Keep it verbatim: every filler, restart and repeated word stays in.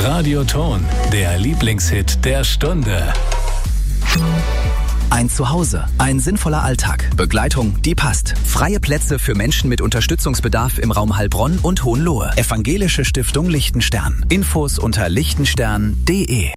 Radioton, der Lieblingshit der Stunde. Ein Zuhause, ein sinnvoller Alltag, Begleitung, die passt. Freie Plätze für Menschen mit Unterstützungsbedarf im Raum Heilbronn und Hohenlohe. Evangelische Stiftung Lichtenstern. Infos unter lichtenstern punkt de.